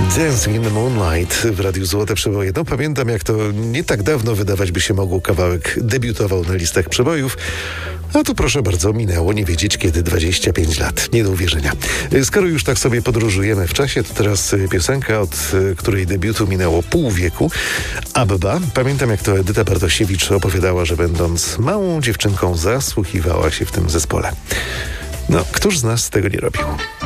Dancing in the Moonlight w Radiu Złote Przeboje. No pamiętam, jak to nie tak dawno wydawać by się mogło, kawałek debiutował na listach przebojów. A tu proszę bardzo, minęło nie wiedzieć kiedy 25 lat. Nie do uwierzenia. Skoro już tak sobie podróżujemy w czasie, to teraz piosenka, od której debiutu minęło pół wieku. Abba. Pamiętam, jak to Edyta Bartosiewicz opowiadała, że będąc małą dziewczynką zasłuchiwała się w tym zespole. No, któż z nas tego nie robił?